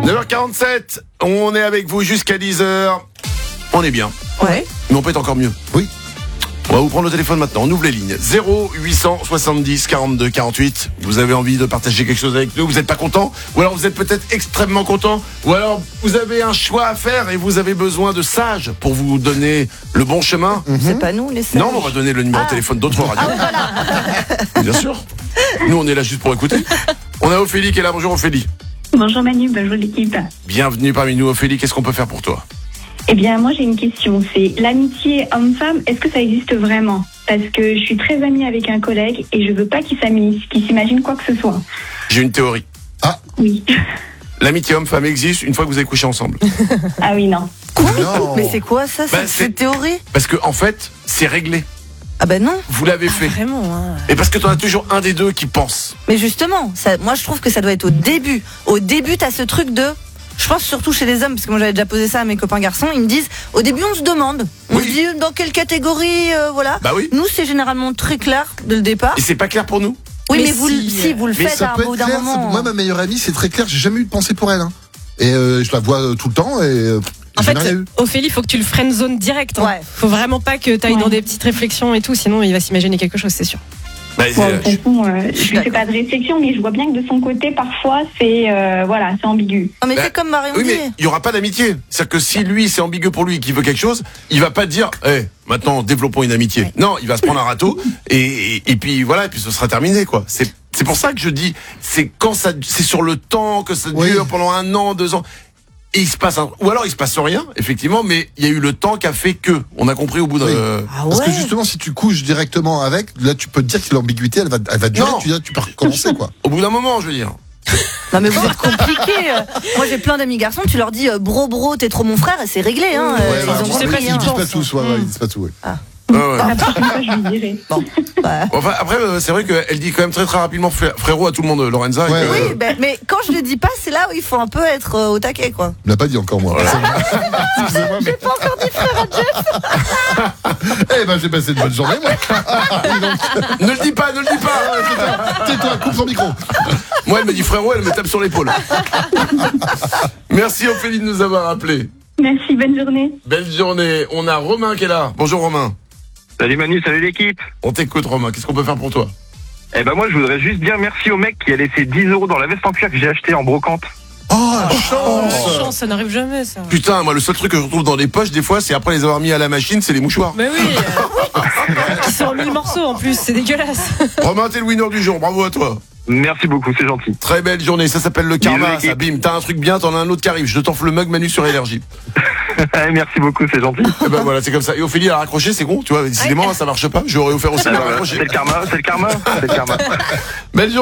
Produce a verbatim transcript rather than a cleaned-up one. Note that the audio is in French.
neuf heures quarante-sept, on est avec vous jusqu'à dix heures. On est bien. Ouais. Mais on peut être encore mieux. Oui. On va vous prendre le téléphone maintenant. On ouvre les lignes. zéro huit cent soixante-dix quarante-deux quarante-huit. Vous avez envie de partager quelque chose avec nous. Vous n'êtes pas content? Ou alors vous êtes peut-être extrêmement content? Ou alors vous avez un choix à faire et vous avez besoin de sages pour vous donner le bon chemin? Mm-hmm. C'est pas nous les sages. Non, on va donner le numéro Ah. de téléphone d'autres radios. Ah oui, voilà. Bien sûr. Nous, on est là juste pour écouter. On a Ophélie qui est là. Bonjour Ophélie. Bonjour Manu, bonjour l'équipe. Bienvenue parmi nous Ophélie. Qu'est-ce qu'on peut faire pour toi? Eh bien, moi j'ai une question, c'est l'amitié homme-femme, est-ce que ça existe vraiment? Parce que je suis très amie avec un collègue et je veux pas qu'il s'amuse, qu'il s'imagine quoi que ce soit. J'ai une théorie. Oui. L'amitié homme-femme existe une fois que vous avez couché ensemble. Ah oui, non. Quoi? Non. Mais c'est quoi ça, Bah, cette, c'est- cette théorie? Parce que en fait, c'est réglé. Ah ben non. Vous l'avez fait. Vraiment. Hein. Et parce que t'en as toujours un des deux qui pense. Mais justement, ça, moi je trouve que ça doit être au début. Au début, t'as ce truc de... Je pense surtout chez les hommes, parce que moi j'avais déjà posé ça à mes copains garçons, ils me disent, au début on se demande, on Oui. se dit dans quelle catégorie, euh, voilà. Bah oui. Nous c'est généralement très clair dès le départ. Et c'est pas clair pour nous? Oui, mais, Mais vous, si, si, vous le Mais faites ça à un peut bout être d'un clair. moment. c'est- Moi, ma meilleure amie, c'est très clair. J'ai jamais eu de pensée pour elle. Hein. Et euh, je la vois euh, tout le temps et euh, En j'ai fait, rien eu. Ophélie, il faut que tu le friendzone direct. Hein. Ouais. Faut vraiment pas que tu ailles Ouais. dans des petites réflexions et tout, sinon il va s'imaginer quelque chose, c'est sûr. Bah, Bon, c'est- de toute façon, euh, je suis lui fais d'accord. pas de réflexion, mais je vois bien que de son côté, parfois, c'est euh, voilà, c'est ambigu. Non mais Bah, c'est comme Marion oui, dit. mais il y aura pas d'amitié. C'est-à-dire que si lui, c'est ambigu pour lui et qu'il veut quelque chose, il va pas dire, eh, maintenant, développons une amitié. Ouais. Non, il va se prendre un râteau et, et, et puis voilà, et puis ce sera terminé, quoi. C'est, c'est pour ça que je dis, c'est quand ça, c'est sur le temps que ça dure Oui. pendant un an, deux ans. Et il se passe un, ou alors il se passe rien, effectivement, mais il y a eu le temps qui a fait que. On a compris au bout de. Oui. Ah Parce que ouais. justement, si tu couches directement avec, là, tu peux te dire que l'ambiguïté, elle va, elle va durer. Non. Tu, tu peux recommencer, quoi. Au bout d'un moment, je veux dire. Non mais vous êtes compliqués. euh. Moi j'ai plein d'amis garçons, tu leur dis euh, bro bro, t'es trop mon frère et c'est réglé. Hein. euh, Ouais, ils voilà. ont tu sais compris, pas ce Ils hein. qu'ils disent pas pense. tous, ouais, ouais, ils disent pas tout, ouais. Ouais, ouais. La prochaine fois, je lui dirai. Bon, bah. Enfin, après, euh, c'est vrai qu'elle dit quand même très très rapidement frère- frérot à tout le monde, euh, Lorenza. et Ouais, que- ouais. Oui, ben, mais quand je le dis pas, c'est là où il faut un peu être euh, au taquet, quoi. Il l'a pas dit encore, moi. Excusez-moi, mais. J'ai pas encore dit frère à Jeff. Eh ben, j'ai passé une bonne journée, moi. Ne le dis pas, ne le dis pas. Tais-toi, coupe son micro. Moi, elle me dit frérot, elle me tape sur l'épaule. Merci Ophélie de nous avoir appelés. Merci, bonne journée. Belle journée. On a Romain qui est là. Bonjour Romain. Salut Manu, salut l'équipe. On t'écoute Romain. Qu'est-ce qu'on peut faire pour toi? Eh ben moi je voudrais juste dire merci au mec qui a laissé dix euros dans la veste en cuir que j'ai acheté en brocante. Oh, la Oh, chance. chance, ça n'arrive jamais, ça. Putain, moi le seul truc que je retrouve dans les poches des fois, c'est après les avoir mis à la machine, c'est les mouchoirs. Mais oui. euh, Ils sont en mille morceaux en plus, c'est dégueulasse. Romain, t'es le winner du jour. Bravo à toi. Merci beaucoup, c'est gentil. Très belle journée. Ça s'appelle le karma. Bisous, Ça, bim. T'as un truc bien, t'en as un autre qui arrive. Je t'offre le mug Manu sur énergie. Merci beaucoup, c'est gentil. Et ben voilà, c'est comme ça. Et Ophélie a raccroché, c'est con. Tu vois, décidément, ça marche pas. J'aurais offert aussi de Euh, raccrocher. c'est le karma, c'est le karma, c'est le karma. Belle journée.